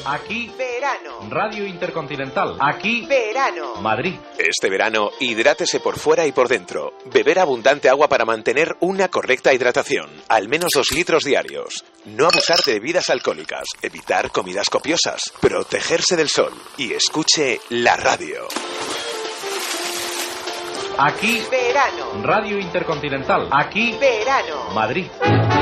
Aquí verano. Radio Intercontinental. Aquí verano. Madrid. Este verano, hidrátese por fuera y por dentro. Beber abundante agua para mantener una correcta hidratación. Al menos 2 litros diarios. No abusar de bebidas alcohólicas. Evitar comidas copiosas. Protegerse del sol. Y escuche la radio. Aquí verano. Radio Intercontinental. Aquí verano. Madrid.